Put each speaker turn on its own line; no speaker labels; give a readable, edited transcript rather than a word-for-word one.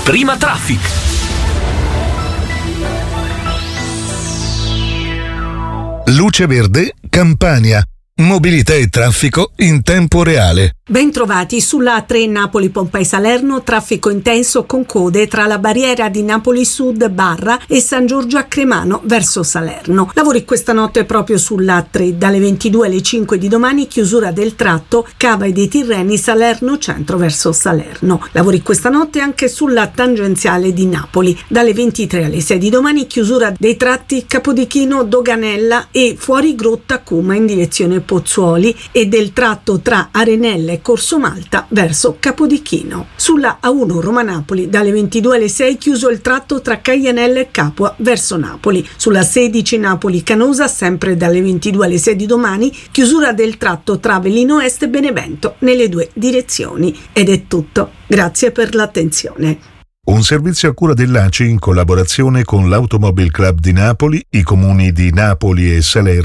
Prima Traffic.
Luce verde, Campania. Mobilità e traffico in tempo reale.
Bentrovati sulla A3 Napoli-Pompei-Salerno, traffico intenso con code tra la barriera di Napoli Sud Barra e San Giorgio a Cremano verso Salerno. Lavori questa notte proprio sulla A3, dalle 22 alle 5 di domani chiusura del tratto Cava dei Tirreni Salerno Centro verso Salerno. Lavori questa notte anche sulla tangenziale di Napoli, dalle 23 alle 6 di domani chiusura dei tratti Capodichino Doganella e fuori Grotta Cuma in direzione Pozzuoli e del tratto tra Arenella e Corso Malta verso Capodichino. Sulla A1 Roma-Napoli dalle 22 alle 6 chiuso il tratto tra Caianella e Capua verso Napoli. Sulla 16 Napoli-Canosa sempre dalle 22 alle 6 di domani chiusura del tratto tra Avellino Est e Benevento nelle due direzioni. Ed è tutto. Grazie per l'attenzione.
Un servizio a cura dell'ACI in collaborazione con l'Automobile Club di Napoli, i comuni di Napoli e Salerno